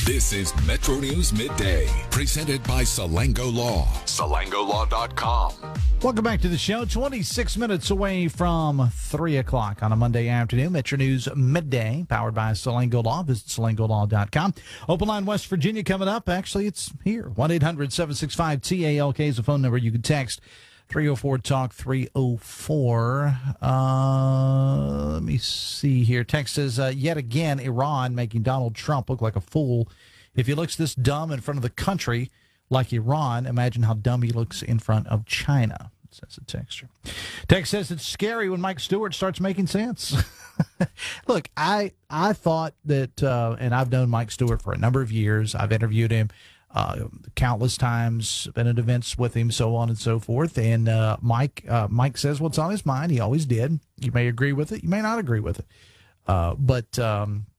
This is Metro News Midday, presented by Salango Law. SalangoLaw.com. Welcome back to the show. 26 minutes away from 3 o'clock on a Monday afternoon. Metro News Midday, powered by Salango Law. Visit SalangoLaw.com. Open line West Virginia coming up. Actually, it's here. 1-800-765-TALK is the phone number. You can text 304-TALK 304. Let me see here. Text says, yet again, Iran making Donald Trump look like a fool. If he looks this dumb in front of the country like Iran, imagine how dumb he looks in front of China, says the texter. Text says it's scary when Mike Stewart starts making sense. Look, I thought that, and I've known Mike Stewart for a number of years. I've interviewed him countless times, been at events with him, so on and so forth. And Mike says what's on his mind. He always did. You may agree with it. You may not agree with it. But